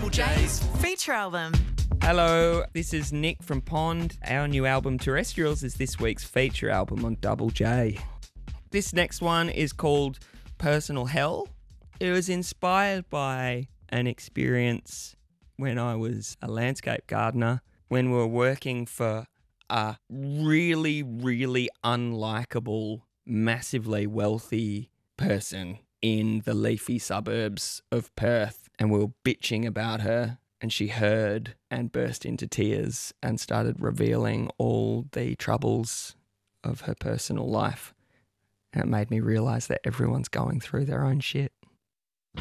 Double J's Feature album. Hello, this is Nick from Pond. Our new album, Terrestrials, is this week's feature album on Double J. This next one is called Personal Hell. It was inspired by an experience when I was a landscape gardener, when we were working for a really, really unlikable, massively wealthy person in the leafy suburbs of Perth, and we were bitching about her, and she heard and burst into tears and started revealing all the troubles of her personal life. And it made me realise that everyone's going through their own shit.